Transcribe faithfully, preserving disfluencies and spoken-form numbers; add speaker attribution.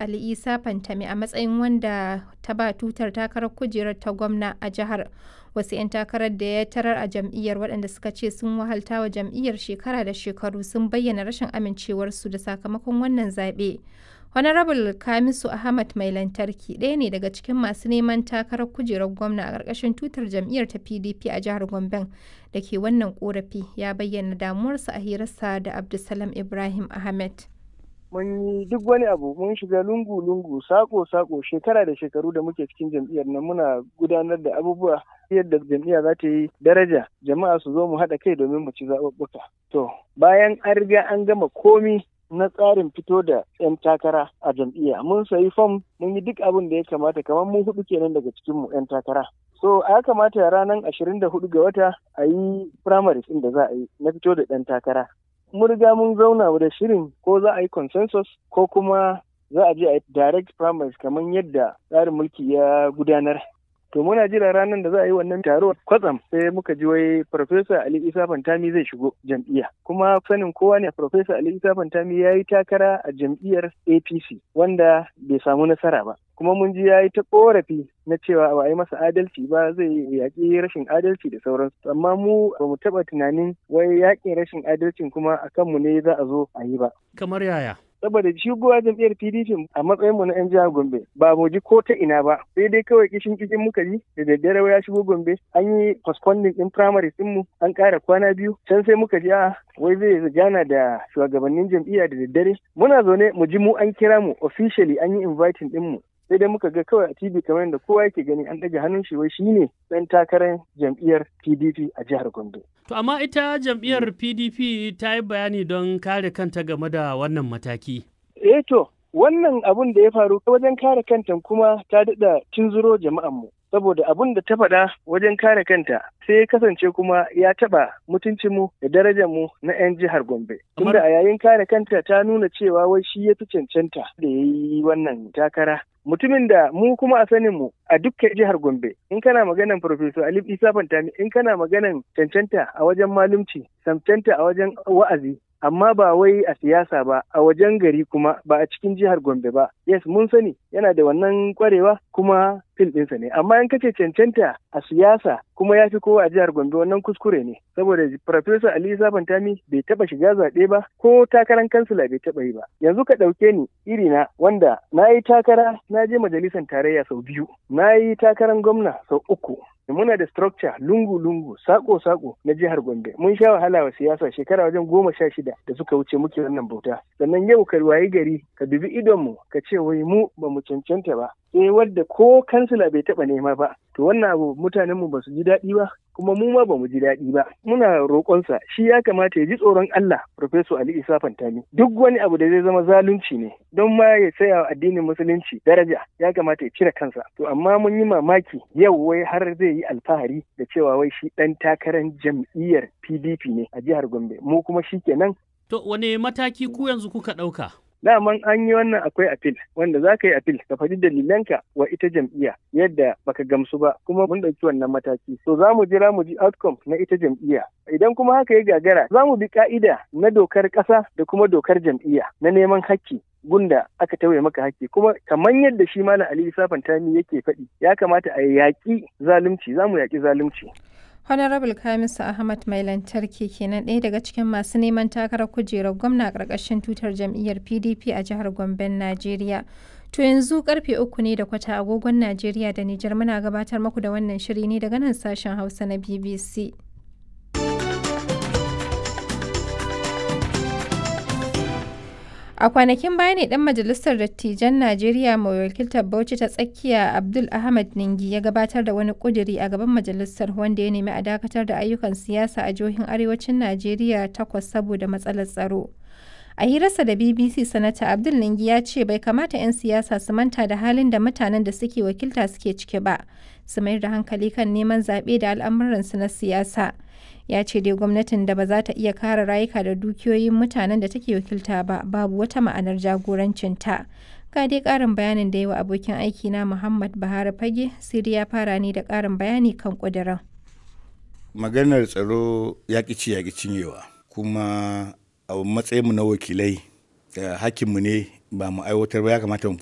Speaker 1: Ali Isa Fantami a matsayin wanda ta ba tutar takarar kujerar ta gwamna a jihar. Wasu 'yan takarar da ya tarar a jam'iyyar waɗanda suka ce sun wahalta wa jam'iyyar shekara da shekaru sun bayyana rashin amincewarsu da sakamakon wannan zaɓe. Honorable Kamisu Ahmad Mai Lantarki ɗaya ne daga cikin masu neman takarar kujerar gwamna a ƙarƙashin tutar jam'iyyar ta P D P a jihar Gomben da ke wannan ƙorafi ya bayyana damuwarsa a hirarsa da Abdulsalam Ibrahim Ahmed.
Speaker 2: Mun yi duk wani abu mun shiga lungu-lungu sako-sako shekara da shekaru da muke cikin jam'iyyar nan muna gudanar da abubuwa yadda jam'iyya za ta yi daraja jama'a su zo mu haɗa kai domin mu ci zaɓuɓɓuka. To bayan an riga an gama komi na tsarin fito da 'yan takara a jam'iyya mun sayi fom mun yi duk abin da ya kamata kamar mun hudu kenan daga cikin mu 'yan takara. So a kamata ranar ashirin da hudu ga wata a yi primaries ɗin da za a yi na fito da ɗan takara. Mun riga mun zauna da shirin ko za a yi consensus ko kuma za a je a yi direct primaries kamar yadda tsarin mulki ya gudanar. To muna jira ranar da za a yi wannan taro kwatsam sai muka ji wai Professor Ali Isa Fantami zai shigo jam'iyya. Kuma sanin kowa ne Professor Ali Isa Fantami ya yi takara a jam'iyyar A P C wanda bai samu nasara ba. Kuma mun ji ya yi ta korafi na cewa ba a yi masa adalci ba zai yaƙi rashin adalci da sauransu. Amma mu ba mu taɓa tunanin wai yaƙin rashin adalcin kuma a kanmu ne za a zo a yi ba.
Speaker 3: Kamar yaya?
Speaker 2: Saboda shigowa jam'iyyar P D P a matsayin mu na 'yan jihar Gombe ba mu ji ko ta ina ba sai dai kawai kishin kishin muka ji da daddare ya shigo Gombe an yi postponing din primary din mu an ƙara kwana biyu can sai muka ji a wai zai gana da shugabannin jam'iyya da daddare muna zaune mu ji mu an kira mu officially an yi inviting din mu sai dai muka ga kawai a T V kamar yadda kowa yake gani an ɗaga hannun shi wai shine ɗan takarar jam'iyyar P D P a jihar Gombe.
Speaker 3: To amma ita jam'iyyar P D P ta yi bayani don kare kanta game da wannan mataki.
Speaker 2: Eh to wannan abun da ya faru wajen kare kanta kuma ta daɗa tunzuro jama'anmu. Saboda abun da ta faɗa wajen kare kanta sai ya kasance kuma ya taɓa mutuncinmu da darajarmu na 'yan jihar Gombe. Tunda a yayin kare kanta ta nuna cewa wai shi ya fi cancanta da ya yi wannan takara. Mutumin da mu kuma a sanin mu a dukkan jihar Gombe in kana maganan Professor Ali Isa Fantami in kana maganan cancanta a wajen malumci, cancanta a wajen wa'azi amma ba wai a siyasa ba a wajen gari kuma ba a cikin jihar Gombe ba. Yes mun sani yana da wannan kwarewa kuma fil ɗinsa ne amma in kace cancanta a siyasa kuma ya fi kowa a jihar Gombe wannan kuskure ne saboda Professor Ali Isa Fantami bai taba shiga zaɓe ba ko takarar kansila bai taba yi ba. Yanzu ka ɗauke ni iri na wanda na yi takara na je majalisar tarayya sau biyu na yi takarar gwamna sau uku. Muna da structure lungu-lungu, sako-sako na jihar Gombe. Mun sha wahala wa siyasa shekara wajen goma sha shida da suka wuce muke wannan bauta. Sannan yau ka wayi gari, ka dubi idonmu, ka ce wai mu ba mu cancanta ba. Sai wadda ko kansila bai taɓa nema ba. To wannan abu mutanenmu ba su ji daɗi ba, kuma mu ma ba mu ji daɗi ba. Muna roƙonsa shi ya kamata ya ji tsoron Allah, Professor Ali Isa Fantami. Duk wani abu da zai zama zalunci ne, don ma ya tsaya wa addinin musulunci daraja, ya kamata ya cire kansa. To amma mun yi mamaki yau wai har zai yi alfahari da cewa wai shi ɗan takarar jam'iyyar P D P ne a jihar Gombe. Mu kuma shi kenan.
Speaker 3: To wane mataki ku yanzu kuka ɗauka?
Speaker 2: Daman an yi wannan akwai apil wanda za ka yi apil ka faɗi dalilanka wa ita jam'iyya yadda baka gamsu ba kuma mun ɗauki wannan mataki. So za mu jira mu ji outcome na ita jam'iyya. Idan kuma haka ya gagara za mu bi ka'ida na dokar ƙasa da kuma dokar jam'iyya na neman hakki gunda aka tauye maka hakki kuma kamar yadda shi Malam Ali Isa Fantami yake faɗi ya kamata a yaƙi zalunci za mu yaƙi zalunci.
Speaker 1: Honorable Kamisu Ahmad Mai Lantarki kenan ɗaya daga cikin masu neman takarar kujerar gwamna a ƙarƙashin tutar jam'iyyar P D P a jihar Gomben, Najeriya. To yanzu karfe uku ne da kwata agogon Najeriya da Nijar muna gabatar muku da wannan shiri ne daga nan sashen Hausa na B B C. A kwanakin baya ne ɗan majalisar dattijan Najeriya mai wakiltar Bauchi ta tsakiya Abdul Ahmad Ningi ya gabatar da wani ƙudiri a gaban majalisar wanda ya nemi a dakatar da ayyukan siyasa a jihohin arewacin Najeriya takwas saboda matsalar tsaro. A hirarsa da B B C Sanata Abdul Ningi ya ce bai kamata 'yan siyasa su manta da halin da mutanen da suke wakilta suke ciki ba, su mayar da hankali kan neman zaɓe da al'amuransu na siyasa. Ya ce dai gwamnatin da ba za ta iya kare rayuka da dukiyoyin mutanen da take wakilta ba babu wata ma'anar jagorancinta. Ga dai ƙarin bayanin da yi wa abokin aiki na Muhammad Bahari Fage, Siri ya fara ne da ƙarin bayani kan ƙudurin.
Speaker 4: Maganar tsaro yaƙi ci yaƙi cinyewa kuma a matsayinmu na wakilai hakkinmu ne ba mu aiwatar ba ya kamata mu